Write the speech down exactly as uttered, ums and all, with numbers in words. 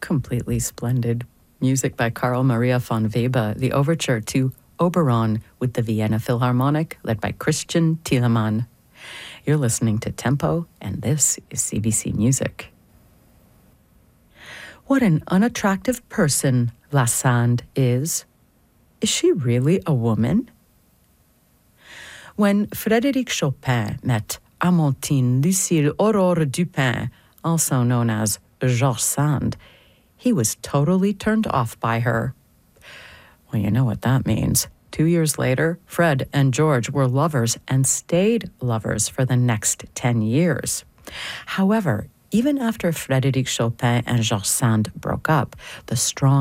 Completely splendid music by Carl Maria von Weber, the overture to Oberon with the Vienna Philharmonic, led by Christian Thielemann. You're listening to Tempo, and this is C B C Music. What an unattractive person La Sand is. Is she really a woman? When Frédéric Chopin met Amandine Lucille Aurore Dupin, also known as Georges Sand, he was totally turned off by her. Well, you know what that means. Two years later, Fred and George were lovers and stayed lovers for the next ten years. However, even after Frédéric Chopin and Georges Sand broke up, the strong